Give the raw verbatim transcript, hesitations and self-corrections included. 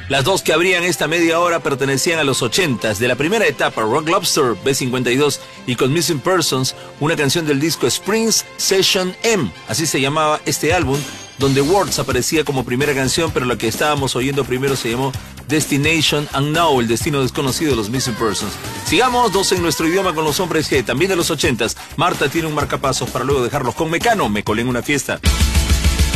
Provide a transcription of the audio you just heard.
Las dos que abrían esta media hora pertenecían a los ochentas. De la primera etapa, Rock Lobster, B cincuenta y dos, y con Missing Persons, una canción del disco Springs Session M. Así se llamaba este álbum, donde Words aparecía como primera canción, pero la que estábamos oyendo primero se llamó Destination Unknown, el destino desconocido de los Missing Persons. Sigamos, dos en nuestro idioma con los hombres G, también de los ochentas. Marta tiene un marcapasos para luego dejarlos con Mecano, Me colé en una fiesta.